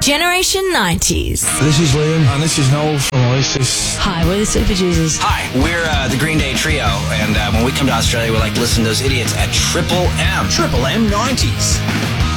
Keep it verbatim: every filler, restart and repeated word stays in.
Generation nineties. This is Liam. And this is Noel from Oasis. Hi, we're the Super Juicers. Hi, we're uh, the Green Day Trio, and uh, when we come to Australia, we like to listen to those idiots at Triple M. Triple M nineties.